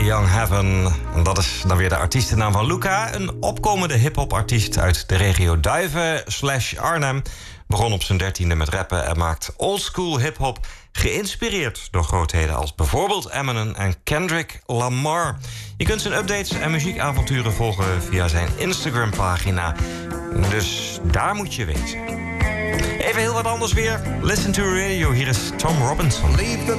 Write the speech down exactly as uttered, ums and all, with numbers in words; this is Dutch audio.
Young Heaven. En dat is dan weer de artiestennaam van Luca. Een opkomende hip-hop artiest uit de regio Duiven slash Arnhem. Begon op zijn dertiende met rappen en maakt oldschool hip-hop. Geïnspireerd door grootheden als bijvoorbeeld Eminem en Kendrick Lamar. Je kunt zijn updates en muziekavonturen volgen via zijn Instagram-pagina. Dus daar moet je wezen. Even heel wat anders weer. Listen to Radio. Hier is Tom Robinson.